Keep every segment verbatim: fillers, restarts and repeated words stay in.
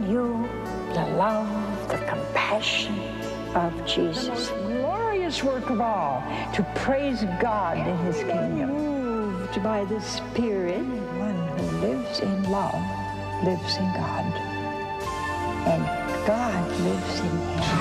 you the love, the compassion of Jesus. The most glorious work of all, to praise God in his kingdom. Moved by the Spirit, one who lives in love lives in God, and God lives in him.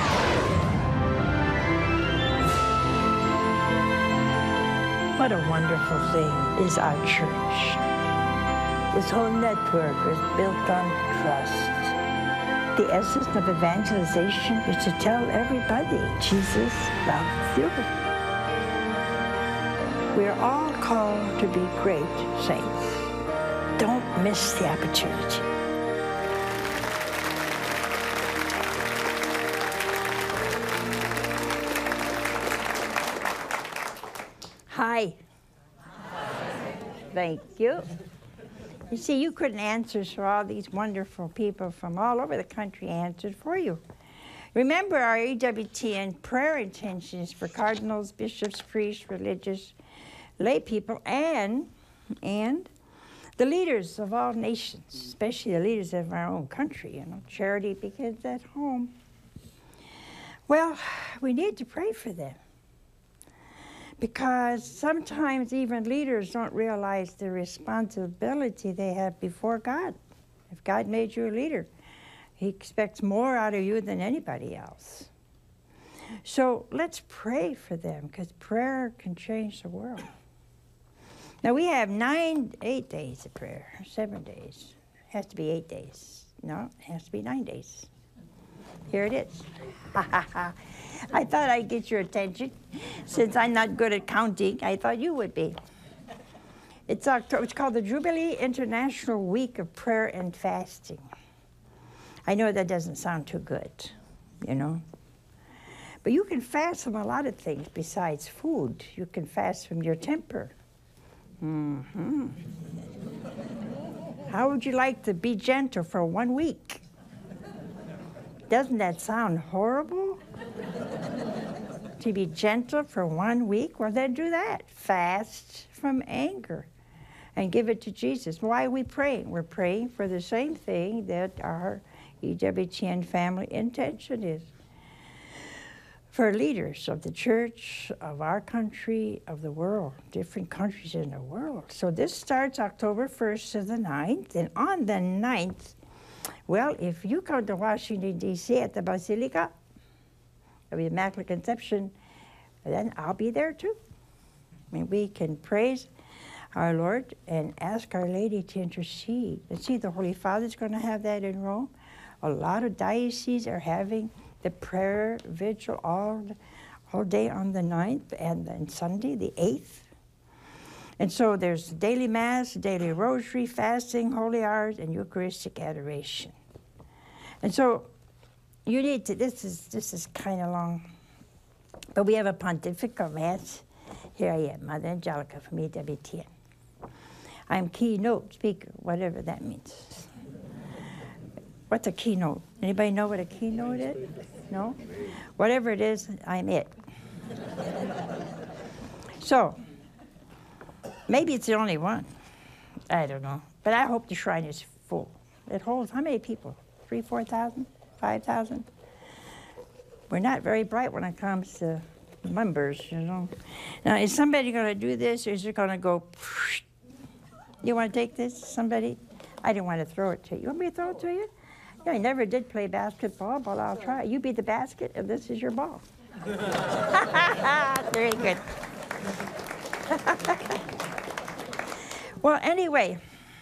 What a wonderful thing is our church. This whole network is built on trust. The essence of evangelization is to tell everybody Jesus loves you. We are all called to be great saints. Don't miss the opportunity. Hi. Hi. Thank you. You see, you couldn't answer, so all these wonderful people from all over the country answered for you. Remember our E W T N prayer intentions for cardinals, bishops, priests, religious, lay people, and, and the leaders of all nations, especially the leaders of our own country, you know, charity begins at home. Well, we need to pray for them, because sometimes even leaders don't realize the responsibility they have before God. If God made you a leader, he expects more out of you than anybody else. So let's pray for them, because prayer can change the world. Now we have nine, eight days of prayer, seven days. It has to be eight days. No, it has to be nine days. Here it is. I thought I'd get your attention. Since I'm not good at counting, I thought you would be. It's October. It's called the Jubilee International Week of Prayer and Fasting. I know that doesn't sound too good, you know. But you can fast from a lot of things besides food. You can fast from your temper. Mm-hmm. How would you like to be gentle for one week? Doesn't that sound horrible? To be gentle for one week? Well, then do that. Fast from anger and give it to Jesus. Why are we praying? We're praying for the same thing that our E W T N family intention is. For leaders of the church, of our country, of the world, different countries in the world. So this starts October first to the ninth, and on the ninth, well, if you come to Washington, D C at the Basilica of the Immaculate Conception, then I'll be there too. I mean, we can praise our Lord and ask Our Lady to intercede. And see, the Holy Father's going to have that in Rome. A lot of dioceses are having the prayer vigil all, all day on the ninth, and then Sunday, the eighth. And so there's daily Mass, daily Rosary, fasting, holy hours, and Eucharistic adoration. And so you need to, this is, this is kind of long, but we have a pontifical Mass. Here I am, Mother Angelica from E W T N. I'm keynote speaker, whatever that means. What's a keynote? Anybody know what a keynote is? No? Whatever it is, I'm it. So, maybe it's the only one. I don't know. But I hope the shrine is full. It holds how many people? Three, four thousand? Five thousand? We're not very bright when it comes to members, you know. Now, is somebody going to do this, or is it going to go, you want to take this, somebody? I didn't want to throw it to you. You want me to throw it to you? Yeah, I never did play basketball, but I'll try. You be the basket, and this is your ball. Very good. Well, anyway,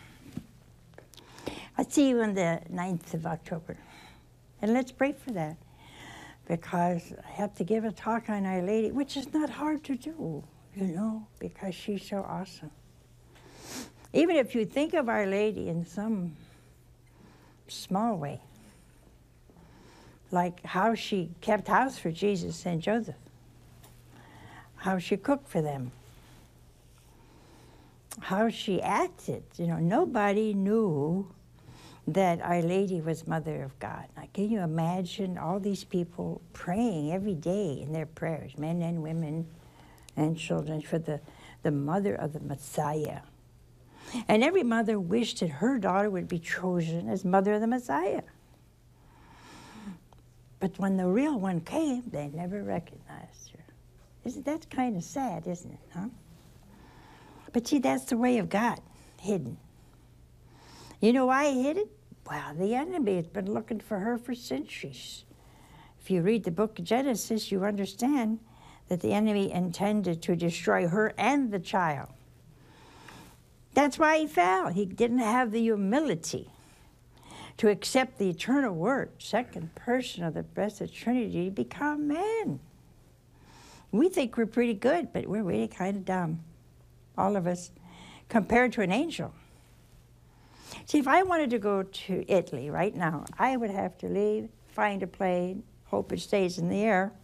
I'll see you on the ninth of October. And let's pray for that, because I have to give a talk on Our Lady, which is not hard to do, you know, because she's so awesome. Even if you think of Our Lady in some small way, like how she kept house for Jesus and Joseph, how she cooked for them, how she acted. You know, nobody knew that Our Lady was Mother of God. Now, can you imagine all these people praying every day in their prayers, men and women and children, for the, the mother of the Messiah? And every mother wished that her daughter would be chosen as mother of the Messiah. But when the real one came, they never recognized her. Isn't that kind of sad, isn't it, huh? But see, that's the way of God, hidden. You know why he hid it? Well, the enemy has been looking for her for centuries. If you read the book of Genesis, you understand that the enemy intended to destroy her and the child. That's why he fell. He didn't have the humility to accept the eternal word, second person of the Blessed Trinity, to become man. We think we're pretty good, but we're really kind of dumb, all of us, compared to an angel. See, if I wanted to go to Italy right now, I would have to leave, find a plane, hope it stays in the air,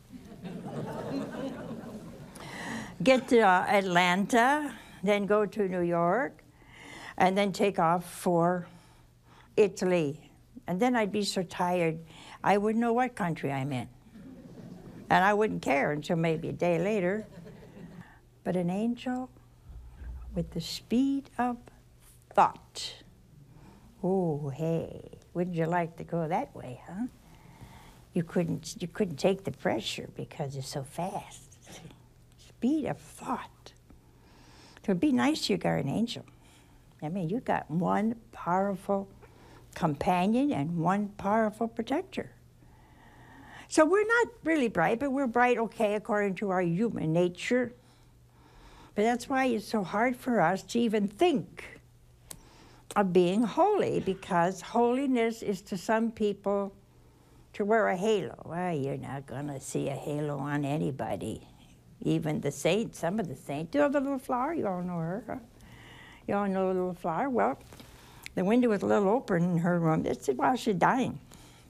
get to uh, Atlanta, then go to New York, and then take off for Italy. And then I'd be so tired, I wouldn't know what country I'm in. And I wouldn't care until maybe a day later. But an angel with the speed of thought. Oh, hey, wouldn't you like to go that way, huh? You couldn't, you couldn't take the pressure because it's so fast. Speed of thought. So it'd be nice you got an angel. I mean, you got one powerful companion and one powerful protector. So we're not really bright, but we're bright, okay, according to our human nature. But that's why it's so hard for us to even think of being holy, because holiness is to some people to wear a halo. Well, you're not going to see a halo on anybody. Even the saints, some of the saints. You know the little flower? You all know her. Huh? You all know the little flower? Well, the window was a little open in her room. It's while she's dying.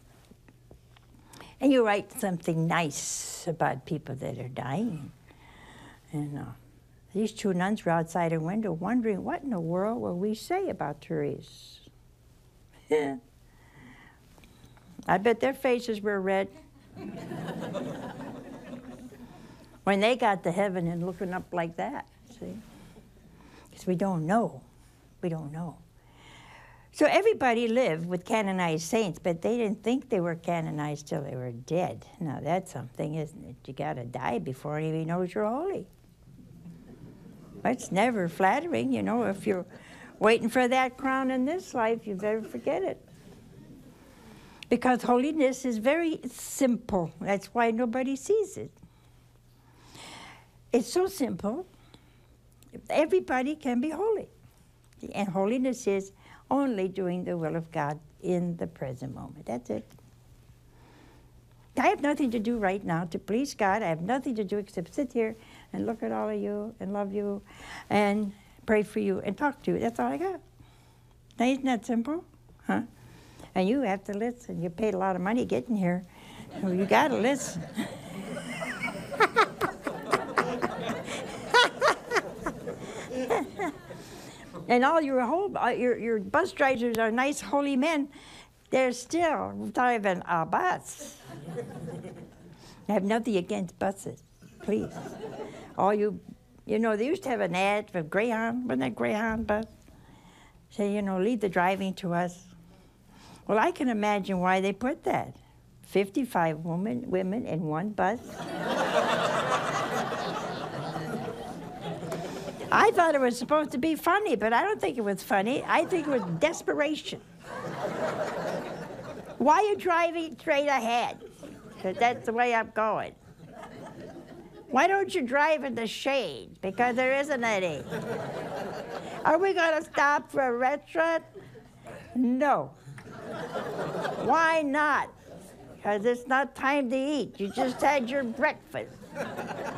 And you write something nice about people that are dying. And uh, these two nuns were outside her window wondering, what in the world will we say about Therese? I bet their faces were red. When they got to heaven and looking up like that, see? Because we don't know. We don't know. So everybody lived with canonized saints, but they didn't think they were canonized till they were dead. Now that's something, isn't it? You got to die before anybody knows you're holy. It's never flattering, you know. If you're waiting for that crown in this life, you better forget it. Because holiness is very simple. That's why nobody sees it. It's so simple. Everybody can be holy. And holiness is only doing the will of God in the present moment. That's it. I have nothing to do right now to please God. I have nothing to do except sit here and look at all of you and love you and pray for you and talk to you. That's all I got. Now, isn't that simple? Huh? And you have to listen. You paid a lot of money getting here, so you got to listen. And all your whole, your, your bus drivers are nice, holy men. They're still driving a bus. I have nothing against buses, please. All you, you know, they used to have an ad for Greyhound, wasn't that Greyhound bus? Say, you know, leave the driving to us. Well, I can imagine why they put that. fifty-five women, women in one bus. I thought it was supposed to be funny, but I don't think it was funny. I think it was desperation. Why are you driving straight ahead? Because that's the way I'm going. Why don't you drive in the shade? Because there isn't any. Are we going to stop for a restaurant? No. Why not? Because it's not time to eat. You just had your breakfast.